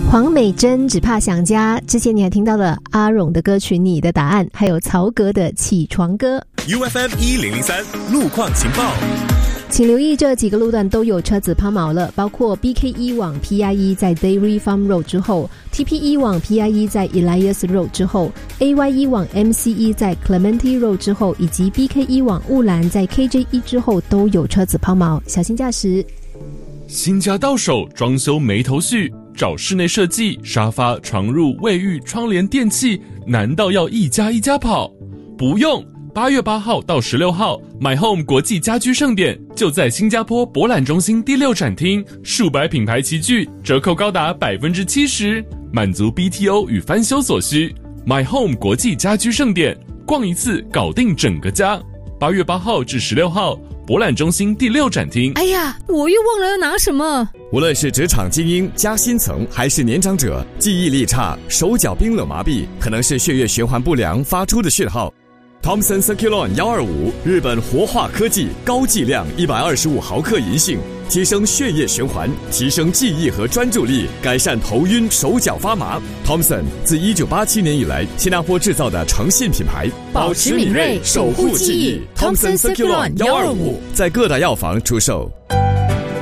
黄美珍只怕想家，之前你还听到了阿荣的歌曲《你的答案》，还有曹格的《起床歌》。 UFM 1003路况情报。 请留意这几个路段都有车子抛锚了，包括 BK1 往 PIE 在 Dairy Farm Road 之后， TP1 往 PIE 在 Elias Road 之后， AY1 往 MCE 在 Clementi Road 之后，以及 BK1 往雾兰在 KJ1 之后都有车子抛锚，小心驾驶。 新家到手，装修没头绪，找室内设计、沙发、床褥、卫浴、窗帘、电器，难道要一家一家跑？不用，8月8号到16号 My Home 国际家居盛典就在新加坡博览中心第6展厅，数百品牌齐聚，折扣高达 70%， 满足 BTO 与翻修所需。 My Home 国际家居盛典，逛一次搞定整个家。8月8号至16号博览中心第6展厅。 哎呀，我又忘了要拿什么。 无论是职场精英、加薪层还是年长者，记忆力差、手脚冰冷麻痹，可能是血液循环不良发出的讯号。Thomson Circulon 125，日本活化科技，高剂量125毫克银杏，提升血液循环，提升记忆和专注力，改善头晕、手脚发麻。Thomson 自1987年以来，新加坡制造的诚信品牌， 保持敏锐，守护记忆。Thomson Circulon 125， 在各大药房出售。